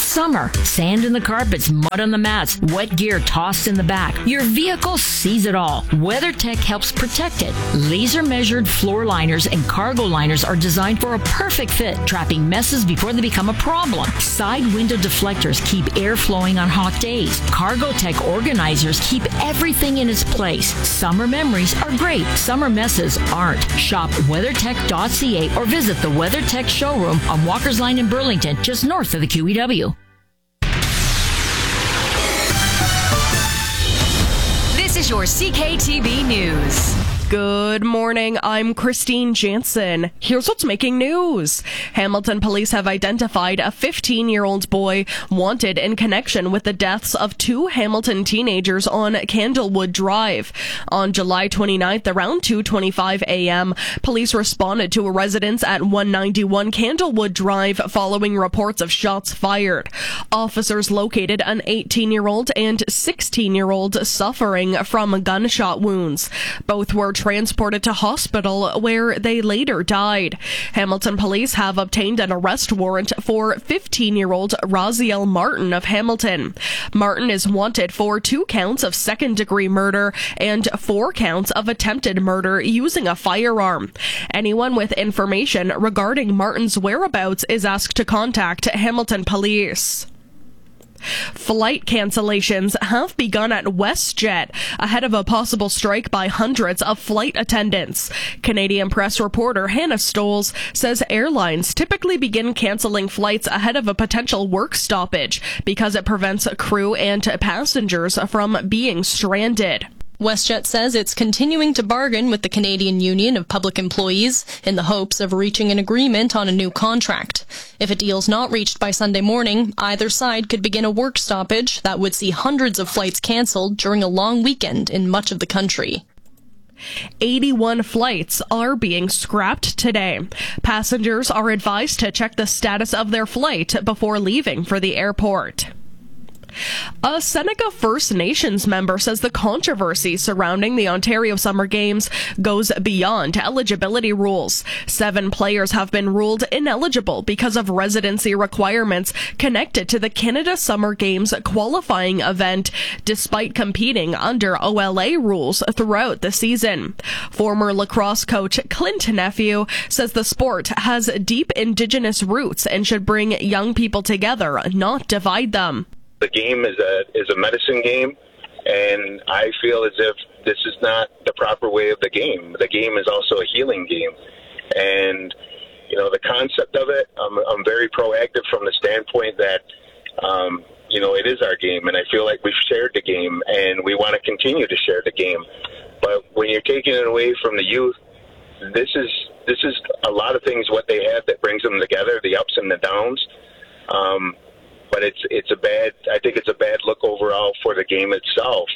summer. Sand in the carpets, mud on the mats, wet gear tossed in the back. Your vehicle sees it all. WeatherTech helps protect it. Laser measured floor liners and cargo liners are designed for a perfect fit, trapping messes before they become a problem. Side window deflectors keep air flowing on hot days. CargoTech organizers keep everything in its place. Summer memories are great. Summer messes aren't. Shop WeatherTech.ca or visit the WeatherTech showroom on Walker's Line in Burlington, just north of the QEW. This is your CKTB News. Good morning, I'm Christine Jansen. Here's what's making news. Hamilton police have identified a 15-year-old boy wanted in connection with the deaths of two Hamilton teenagers on Candlewood Drive. On July 29th, around 2:25 a.m., police responded to a residence at 191 Candlewood Drive following reports of shots fired. Officers located an 18-year-old and 16-year-old suffering from gunshot wounds. Both were transported to hospital where they later died. Hamilton police have obtained an arrest warrant for 15-year-old Raziel Martin of Hamilton. Martin is wanted for 2 counts of second-degree murder and 4 counts of attempted murder using a firearm. Anyone with information regarding Martin's whereabouts is asked to contact Hamilton police. Flight cancellations have begun at WestJet ahead of a possible strike by hundreds of flight attendants. Canadian press reporter Hannah Stoles says airlines typically begin canceling flights ahead of a potential work stoppage because it prevents crew and passengers from being stranded. WestJet says it's continuing to bargain with the Canadian Union of Public Employees in the hopes of reaching an agreement on a new contract. If a deal's not reached by Sunday morning, either side could begin a work stoppage that would see hundreds of flights cancelled during a long weekend in much of the country. 81 flights are being scrapped today. Passengers are advised to check the status of their flight before leaving for the airport. A Seneca First Nations member says the controversy surrounding the Ontario Summer Games goes beyond eligibility rules. 7 players have been ruled ineligible because of residency requirements connected to the Canada Summer Games qualifying event, despite competing under OLA rules throughout the season. Former lacrosse coach Clint Nephew says the sport has deep Indigenous roots and should bring young people together, not divide them. The game is a medicine game, and I feel as if this is not the proper way of the game. The game is also a healing game, and the concept of it, I'm very proactive from the standpoint that it is our game, and I feel like we've shared the game, and we want to continue to share the game. But when you're taking it away from the youth, this is a lot of things what they have that brings them together, the ups and the downs. But I think it's a bad look overall for the game itself.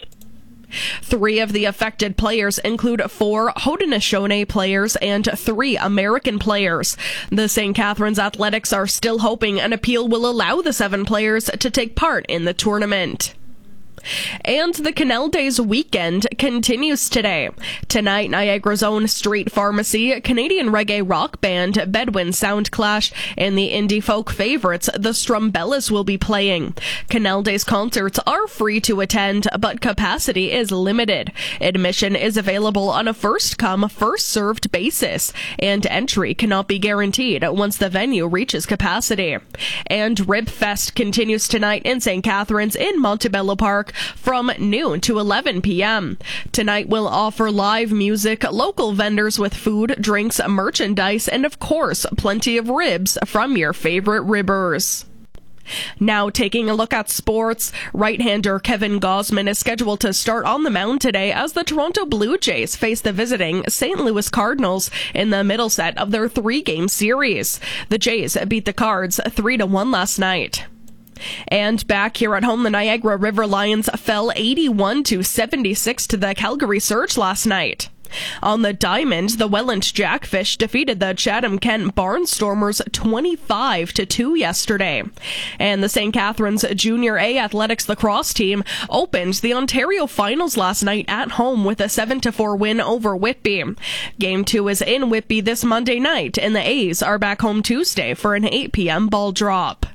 3 of the affected players include 4 Haudenosaunee players and 3 American players. The St. Catharines Athletics are still hoping an appeal will allow the 7 players to take part in the tournament. And the Canal Days weekend continues today. Tonight, Niagara's own Street Pharmacy, Canadian reggae rock band Bedouin Sound Clash, and the indie folk favorites, the Strumbellas, will be playing. Canal Days concerts are free to attend, but capacity is limited. Admission is available on a first-come, first-served basis, and entry cannot be guaranteed once the venue reaches capacity. And Rib Fest continues tonight in St. Catharines in Montebello Park from noon to 11 p.m. Tonight we'll offer live music, local vendors with food, drinks, merchandise, and of course, plenty of ribs from your favorite ribbers. Now taking a look at sports, right-hander Kevin Gausman is scheduled to start on the mound today as the Toronto Blue Jays face the visiting St. Louis Cardinals in the middle set of their 3-game series. The Jays beat the Cards 3-1 last night. And back here at home, the Niagara River Lions fell 81-76 to the Calgary Surge last night. On the diamond, the Welland Jackfish defeated the Chatham-Kent Barnstormers 25-2 yesterday. And the St. Catharines Junior A Athletics lacrosse team opened the Ontario Finals last night at home with a 7-4 win over Whitby. Game 2 is in Whitby this Monday night, and the A's are back home Tuesday for an 8 p.m. ball drop.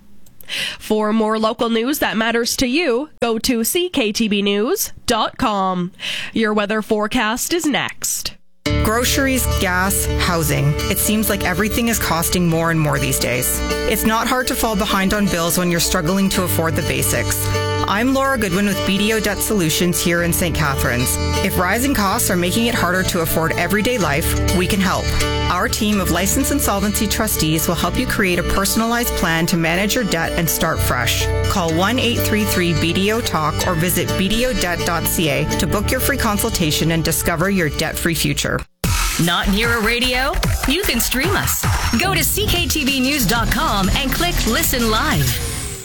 For more local news that matters to you, go to cktbnews.com. Your weather forecast is next. Groceries, gas, housing. It seems like everything is costing more and more these days. It's not hard to fall behind on bills when you're struggling to afford the basics. I'm Laura Goodwin with BDO Debt Solutions here in St. Catharines. If rising costs are making it harder to afford everyday life, we can help. Our team of licensed insolvency trustees will help you create a personalized plan to manage your debt and start fresh. Call 1-833-BDO-TALK or visit bdodebt.ca to book your free consultation and discover your debt-free future. Not near a radio? You can stream us. Go to cktbnews.com and click Listen Live.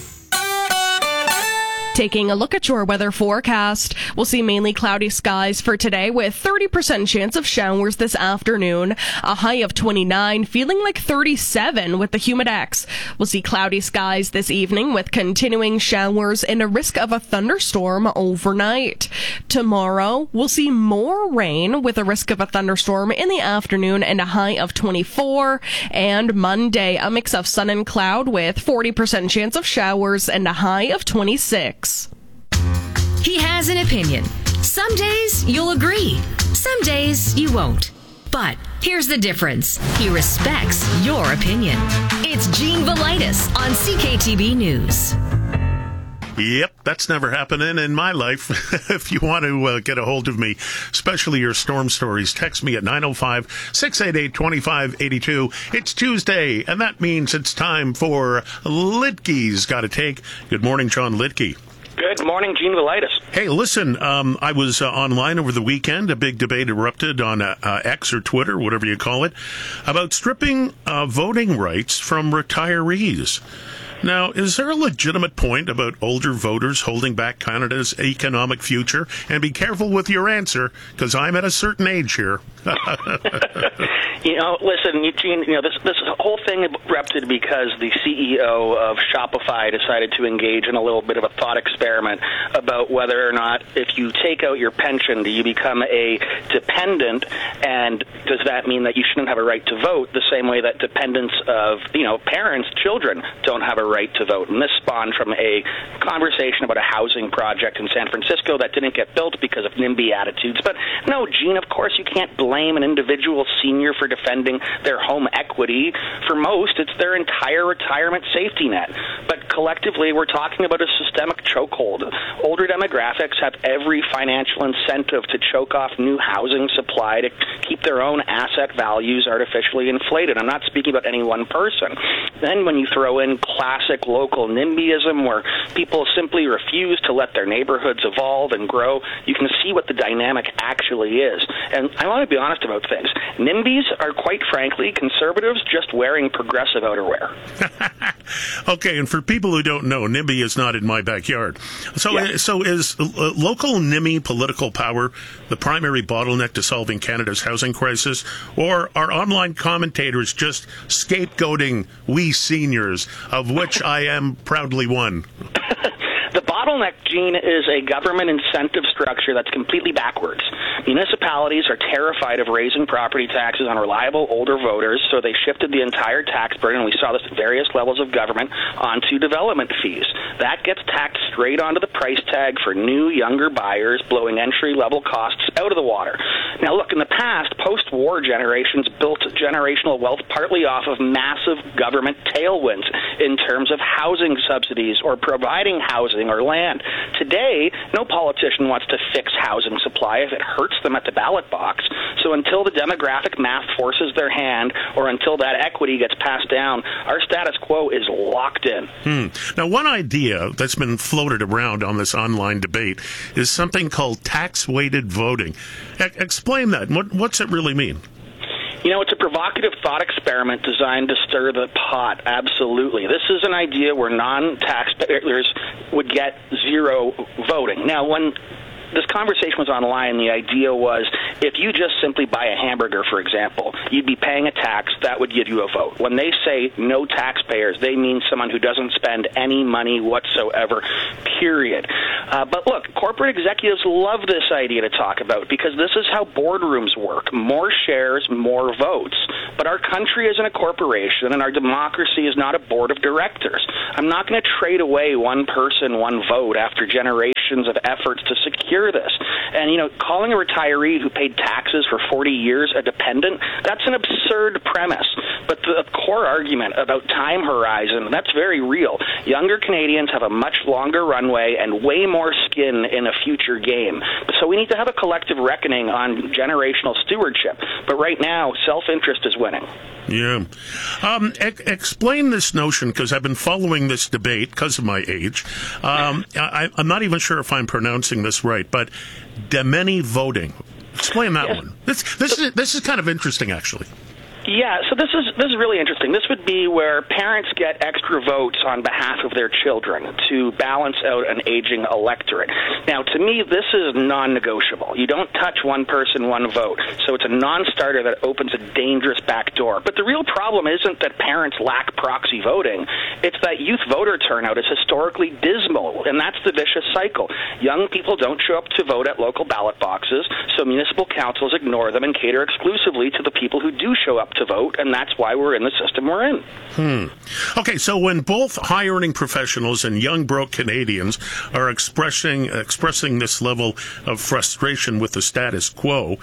Taking a look at your weather forecast, we'll see mainly cloudy skies for today with 30% chance of showers this afternoon. A high of 29, feeling like 37 with the Humidex. We'll see cloudy skies this evening with continuing showers and a risk of a thunderstorm overnight. Tomorrow, we'll see more rain with a risk of a thunderstorm in the afternoon and a high of 24. And Monday, a mix of sun and cloud with 40% chance of showers and a high of 26. He has an opinion. Some days you'll agree. Some days you won't. But here's the difference. He respects your opinion. It's Gene Velitis on CKTB News. Yep, that's never happening in my life. If you want to get a hold of me, especially your storm stories, text me at 905-688-2582. It's Tuesday, and that means it's time for Litke's Gotta Take. Good morning, John Litke. Good morning, Gene Velitis. Hey, listen, I was online over the weekend. A big debate erupted on X or Twitter, whatever you call it, about stripping voting rights from retirees. Now, is there a legitimate point about older voters holding back Canada's economic future? And be careful with your answer, because I'm at a certain age here. Listen, Eugene, this whole thing erupted because the CEO of Shopify decided to engage in a little bit of a thought experiment about whether or not if you take out your pension, do you become a dependent, and does that mean that you shouldn't have a right to vote the same way that dependents of, parents, children don't have a right to vote? And this spawned from a conversation about a housing project in San Francisco that didn't get built because of NIMBY attitudes. But no, Gene, of course you can't blame an individual senior for defending their home equity. For most, it's their entire retirement safety net. But collectively, we're talking about a systemic chokehold. Older demographics have every financial incentive to choke off new housing supply to keep their own asset values artificially inflated. I'm not speaking about any one person. Then when you throw in classic local NIMBYism, where people simply refuse to let their neighborhoods evolve and grow, you can see what the dynamic actually is. And I want to be honest about things. NIMBYs are, quite frankly, conservatives just wearing progressive outerwear. Okay, and for people who don't know, NIMBY is not in my backyard. So is local NIMBY political power the primary bottleneck to solving Canada's housing crisis? Or are online commentators just scapegoating we seniors, of which I am proudly one? The bottleneck, Gene, is a government incentive structure that's completely backwards. Municipalities are terrified of raising property taxes on reliable older voters, so they shifted the entire tax burden, and we saw this at various levels of government, onto development fees. That gets tacked straight onto the price tag for new, younger buyers, blowing entry-level costs out of the water. Now, look, in the past, post-war generations built generational wealth partly off of massive government tailwinds in terms of housing subsidies or providing housing or land. Today, no politician wants to fix housing supply if it hurts them at the ballot box. So until the demographic math forces their hand, or until that equity gets passed down, our status quo is locked in. Now, one idea that's been floated around on this online debate is something called tax-weighted voting. Explain that. What's it really mean? It's a provocative thought experiment designed to stir the pot, absolutely. This is an idea where non-taxpayers would get zero voting. Now, when this conversation was online. The idea was if you just simply buy a hamburger, for example, you'd be paying a tax that would give you a vote. When they say no taxpayers, they mean someone who doesn't spend any money whatsoever, period. But look, corporate executives love this idea to talk about because this is how boardrooms work. More shares, more votes. But our country isn't a corporation, and our democracy is not a board of directors. I'm not going to trade away one person, one vote after generations of efforts to secure this. And, calling a retiree who paid taxes for 40 years a dependent, that's an absurd premise. But the core argument about time horizon, that's very real. Younger Canadians have a much longer runway and way more skin in a future game. So we need to have a collective reckoning on generational stewardship. But right now, self-interest is winning. Yeah. Explain this notion, because I've been following this debate because of my age. I'm not even sure if I'm pronouncing this right, but Demeni voting. Explain that one. This is kind of interesting, actually. Yeah, so this is really interesting. This would be where parents get extra votes on behalf of their children to balance out an aging electorate. Now, to me, this is non-negotiable. You don't touch one person, one vote. So it's a non-starter that opens a dangerous back door. But the real problem isn't that parents lack proxy voting. It's that youth voter turnout is historically dismal, and that's the vicious cycle. Young people don't show up to vote at local ballot boxes, so municipal councils ignore them and cater exclusively to the people who do show up to vote, and that's why we're in the system we're in. Okay, so when both high-earning professionals and young broke Canadians are expressing this level of frustration with the status quo,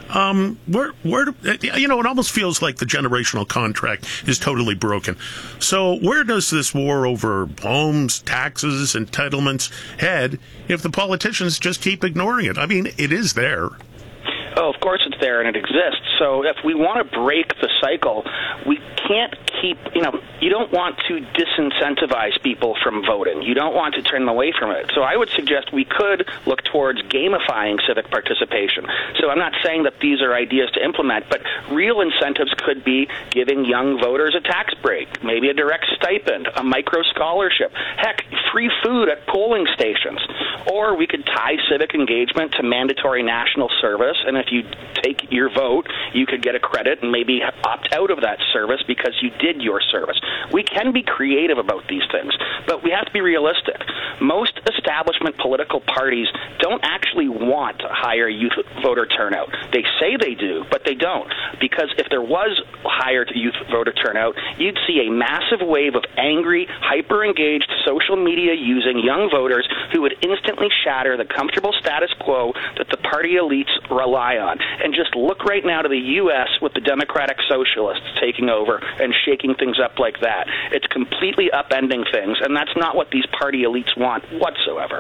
it almost feels like the generational contract is totally broken. So where does this war over homes, taxes, entitlements head if the politicians just keep ignoring it? I mean, it is there. Oh, of course it's there and it exists. So if we want to break the cycle, we can't keep, you don't want to disincentivize people from voting. You don't want to turn them away from it. So I would suggest we could look towards gamifying civic participation. So I'm not saying that these are ideas to implement, but real incentives could be giving young voters a tax break, maybe a direct stipend, a micro scholarship, heck, free food at polling stations. Or we could tie civic engagement to mandatory national service, and if you take your vote, you could get a credit and maybe opt out of that service because you did your service. We can be creative about these things, but we have to be realistic. Most establishment political parties don't actually want higher youth voter turnout. They say they do, but they don't, because if there was higher youth voter turnout, you'd see a massive wave of angry, hyper-engaged, social media-using young voters who would instantly shatter the comfortable status quo that the party elites rely on. And just look right now to the U.S. with the Democratic Socialists taking over and shaking things up like that. It's completely upending things, and that's not what these party elites want whatsoever.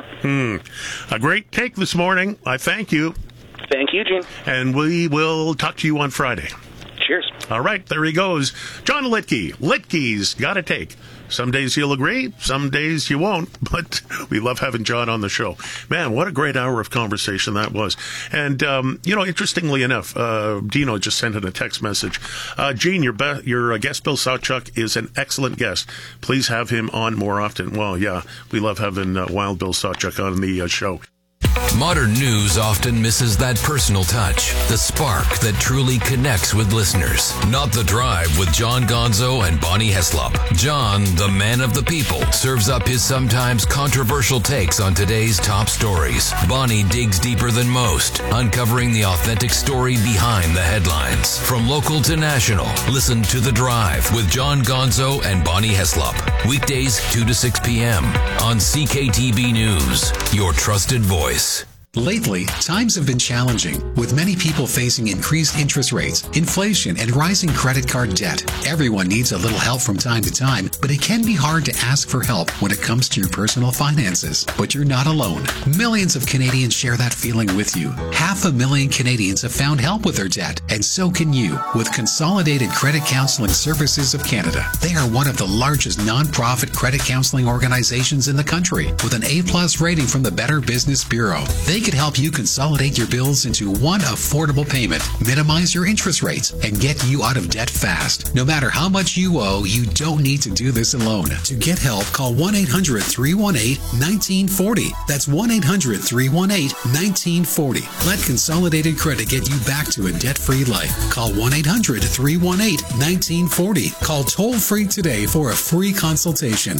A great take this morning. I thank you. Thank you, Gene. And we will talk to you on Friday. Cheers. All right, there he goes. John Litke. Litke's got a take. Some days you'll agree, some days you won't, but we love having John on the show. Man, what a great hour of conversation that was. And, interestingly enough, Dino just sent in a text message. Gene, your guest, Bill Sawchuk, is an excellent guest. Please have him on more often. Well, yeah, we love having Wild Bill Sawchuk on the show. Modern news often misses that personal touch, the spark that truly connects with listeners. Not The Drive with John Gonzo and Bonnie Heslop. John, the man of the people, serves up his sometimes controversial takes on today's top stories. Bonnie digs deeper than most, uncovering the authentic story behind the headlines. From local to national, listen to The Drive with John Gonzo and Bonnie Heslop. Weekdays 2 to 6 p.m. on CKTB News, your trusted voice. Lately, times have been challenging, with many people facing increased interest rates, inflation, and rising credit card debt. Everyone needs a little help from time to time, but it can be hard to ask for help when it comes to your personal finances. But you're not alone. Millions of Canadians share that feeling with you. 500,000 Canadians have found help with their debt, and so can you, with Consolidated Credit Counseling Services of Canada. They are one of the largest non-profit credit counseling organizations in the country, with an A+ rating from the Better Business Bureau. They could help you consolidate your bills into one affordable payment, minimize your interest rates, and get you out of debt fast. No matter how much you owe, you don't need to do this alone. To get help, call 1-800-318-1940. That's 1-800-318-1940. Let Consolidated Credit get you back to a debt-free life. Call 1-800-318-1940. Call toll-free today for a free consultation.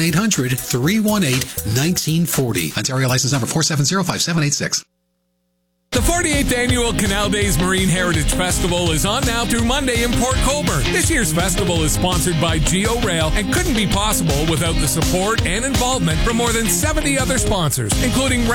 1-800-318-1940. Ontario license number 4705786. The 48th Annual Canal Days Marine Heritage Festival is on now through Monday in Port Colborne. This year's festival is sponsored by Geo Rail and couldn't be possible without the support and involvement from more than 70 other sponsors, including